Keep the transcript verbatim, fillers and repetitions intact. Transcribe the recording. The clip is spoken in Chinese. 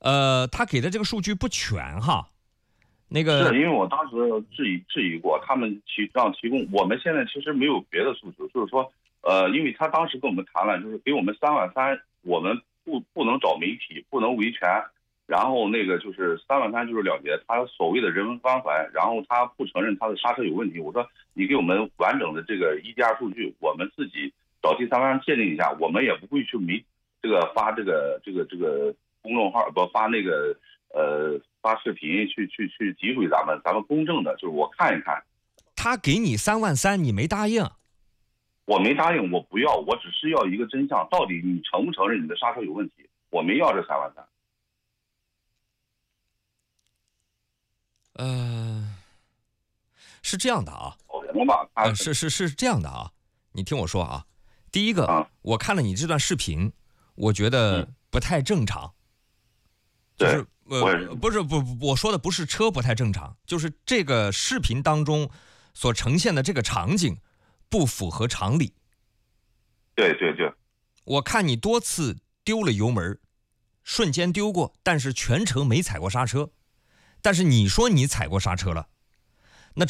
呃，他给的这个数据不全哈。那个是因为我当时质疑质疑过，他们提让提供，我们现在其实没有别的诉求，就是说，呃，因为他当时跟我们谈了，就是给我们三万三，我们不不能找媒体，不能维权，然后那个就是三万三就是了结他所谓的人文关怀，然后他不承认他的刹车有问题。我说你给我们完整的这个一加数据，我们自己找第三方鉴定一下，我们也不会去媒这个发这个这个这个公众号不发那个呃。发视频去去去诋毁咱们，咱们公正的，就是我看一看。 他给你三万三，你没答应？ 我没答应，我不要，我只是要一个真相，到底你承不承认你的刹车有问题？我没要这三万三。 呃，是这样的啊， 否认吧？ 呃，是是是这样的啊，你听我说啊，第一个， 啊、 我看了你这段视频，我觉得不太正常， 嗯、 就是呃，不是不，我说的不是车不太正常，就是这个视频当中所呈现的这个场景不符合常理。 对对对， 我看你多次丢了油门，瞬间丢过，但是全程没踩过刹车。但是你说你踩过刹车了，